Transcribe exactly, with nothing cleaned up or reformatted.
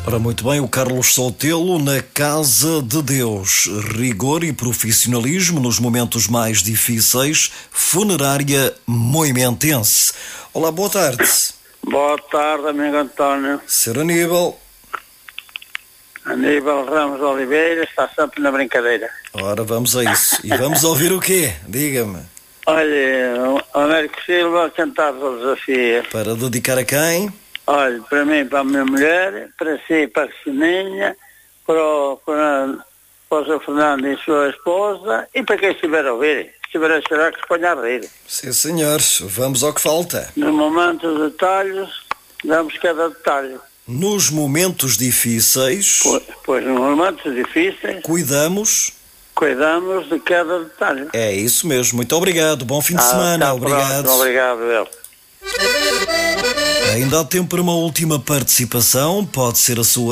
Ora, muito bem, o Carlos Sotelo na Casa de Deus. Rigor e profissionalismo nos momentos mais difíceis. Funerária moimentense. Olá, boa tarde. Boa tarde, amigo António. senhor Aníbal. Aníbal Ramos Oliveira está sempre na brincadeira. Ora, vamos a isso. E vamos ouvir o quê? Diga-me. Olha, o Américo Silva cantar o desafio. Para dedicar a quem? Olha, para mim, para a minha mulher, para si, para a Sininha, para o, para, para o seu Fernando e sua esposa, e para quem estiver a ouvir. Se estiver a chorar, que se ponha a rir. Sim, senhores. Vamos ao que falta. No momento dos detalhes, damos cada detalhe. Nos momentos difíceis, Pois, pois nos momentos difíceis, cuidamos. cuidamos de cada detalhe. É isso mesmo. Muito obrigado. Bom fim de Ah, semana. até à Obrigado. próxima. Obrigado, eu. Ainda há tempo para uma última participação. Pode ser a sua.